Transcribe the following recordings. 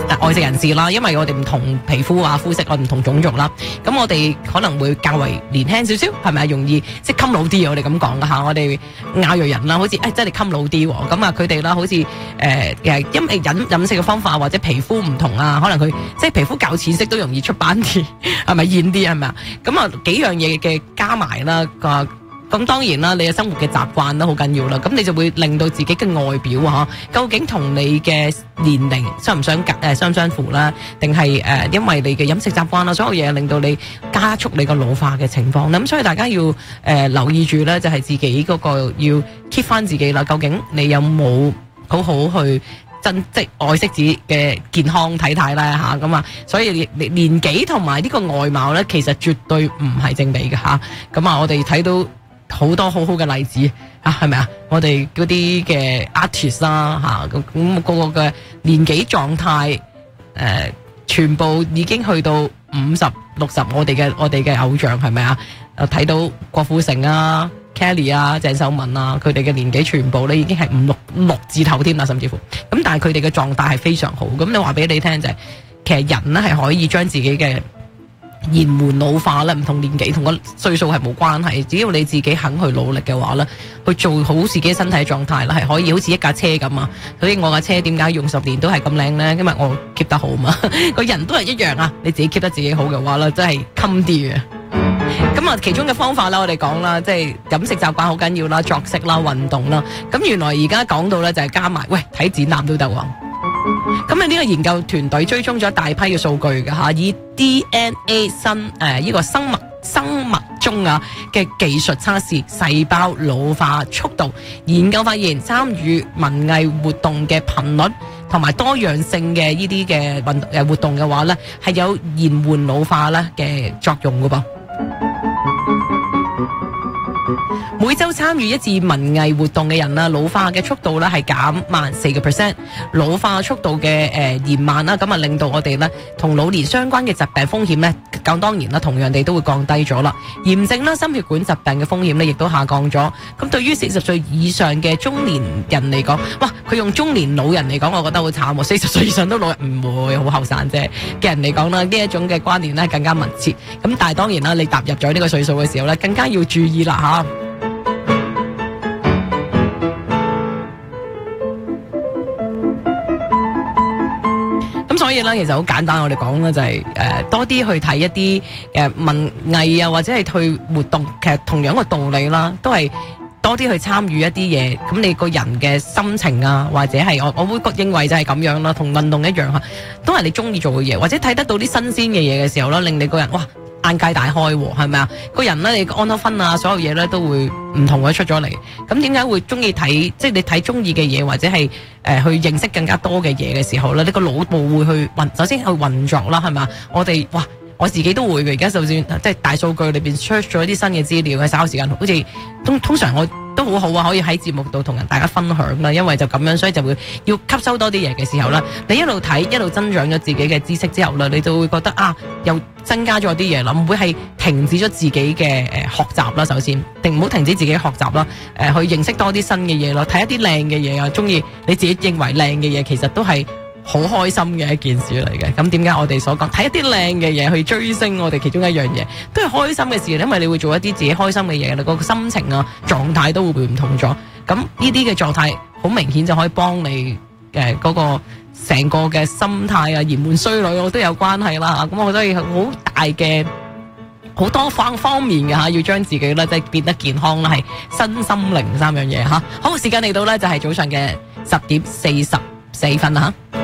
外籍人士啦，因為我哋唔同皮膚啊、膚色啊、唔同種族啦，咁我哋可能會較為年輕少少，係咪啊？容易即係襟老啲，我哋咁講㗎嚇。我哋亞裔人啦，好似真係襟老啲喎。咁啊，佢哋啦，好似因為飲食嘅方法或者皮膚唔同啊，可能佢即係皮膚較淺色都容易出斑啲，係咪艷啲係咪啊？咁啊幾樣嘢嘅加埋啦咁當然啦，你嘅生活嘅習慣都好緊要啦。咁你就會令到自己嘅外表啊，究竟同你嘅年齡相唔相符啦？定係因為你嘅飲食習慣啦，所有嘢令到你加速你個老化嘅情況。咁所以大家要留意住咧，就係自己嗰個要 keep 翻自己啦。究竟你有冇好好去即愛惜自己嘅健康體態啦吓咁啊？所以年紀同埋呢個外貌咧，其實絕對唔係正比嘅吓。咁啊，我哋睇到好多好好嘅例子啊，係咪啊？我哋嗰啲嘅 artist 啦嚇，咁個嘅年紀狀態全部已經去到50、60，我哋嘅偶像係咪啊？睇到郭富城啊、Kelly 啊、鄭秀文啊，佢哋嘅年紀全部咧已經係5、6字頭添啦，甚至乎咁，但係佢哋嘅狀態係非常好。咁你話俾你聽就係，其實人咧係可以將自己嘅延緩老化咧，唔同年紀同個歲數係冇關係，只要你自己肯去努力嘅話咧，去做好自己身體狀態啦，係可以好似一架車咁啊。所以我架車點解用10年都係咁靚咧？因為我 keep 得好嘛。個人都係一樣啊，你自己 keep 得自己好嘅話咧，真係襟啲嘅。咁啊，其中嘅方法啦，我哋講啦，即係飲食習慣好緊要啦，作息啦，運動啦。咁原來而家講到咧就係加埋，喂，睇展覽都得喎。咁呢個研究團隊追蹤咗大批嘅數據嘅吓，以 DNA 呢個生物鐘啊嘅技術測試細胞老化速度。研究發現，參與文藝活動嘅頻率同埋多樣性嘅呢啲嘅活動嘅話咧，係有延緩老化咧嘅作用噶噃。每周參與一次文藝活動嘅人啦，老化嘅速度咧係減慢4%，老化速度嘅延慢啦，咁啊令到我哋咧同老年相關嘅疾病風險咧，咁當然啦，同樣地都會降低咗啦。炎症啦、心血管疾病嘅風險咧，亦都下降咗。咁對於40歲以上嘅中年人嚟講，哇，佢用中年老人嚟講，我覺得好慘喎。40歲以上都老人唔會好後生啫嘅人嚟講啦，呢一種嘅關聯咧更加密切。咁但係當然啦，你踏入咗呢個歲數嘅時候咧，更加要注意啦吓。所以咧，其實好簡單，我哋講咧就係多啲去睇一啲文藝啊，或者係去活動，其實同樣嘅道理啦，都係多啲去參與一啲嘢。咁你個人嘅心情啊，或者係我會認為就係咁樣啦，同運動一樣嚇，都係你中意做嘅嘢，或者睇得到啲新鮮嘅嘢嘅時候啦，令你個人哇眼界大開喎，係咪啊？個人咧，你安多芬啊，所有嘢咧都會唔同嘅出咗嚟。咁點解會中意睇？即係你睇中意嘅嘢，或者係去認識更加多嘅嘢嘅時候咧，你個腦部會去首先去運作啦，係咪啊？我自己都會嘅。而家就算即係大數據裏邊 search 咗一啲新嘅資料，喺稍後時間好似通常我都好好啊，可以喺節目度同大家分享啦。因為就咁樣，所以就會要吸收多啲嘢嘅時候啦，你一路睇一路增長咗自己嘅知識之後啦，你就會覺得又增加咗啲嘢啦，唔會係停止咗自己嘅學習啦。首先，唔好停止自己學習啦，去認識多啲新嘅嘢咯，睇一啲靚嘅嘢啊，中意你自己認為靚嘅嘢，其實都係好開心嘅一件事嚟嘅。咁點解我哋所講睇一啲靚嘅嘢去追星，我哋其中一樣嘢都係開心嘅事，因為你會做一啲自己開心嘅嘢，你個心情啊狀態都會唔同咗。咁呢啲嘅狀態好明顯就可以幫你嗰個成個嘅心態啊，延緩衰老我都有關係啦。咁我覺得好大嘅好多方面嘅要將自己咧即係變得健康啦，係身心靈3樣嘢吓。好，時間嚟到咧就係早上嘅10:44啦吓。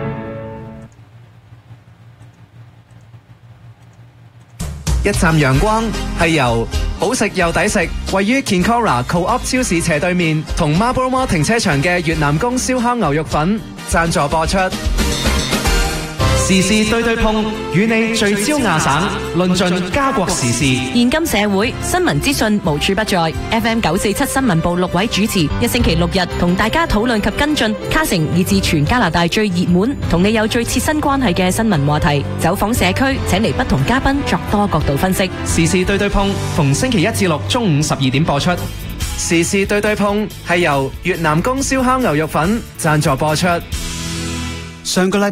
一站陽光係由好食又抵食，位於 Kinkora Co-op 超市斜對面同 Marlborough Mall 停車場嘅越南宮燒烤牛肉粉贊助播出。時事對對碰，與你聚焦亞省，論盡家國時事。 現今社會新聞資訊無處不在。FM 947新聞部6位主持，一星期6日同大家討論及跟進卡城以至全加拿大最熱門同你有最切身關係嘅新聞話題。走訪社區，請嚟不同嘉賓作多角度分析。 時事對對碰，逢星期1至6中午12點播出。時事對對碰係由越南宮燒烤牛肉粉贊助播出。 上個禮拜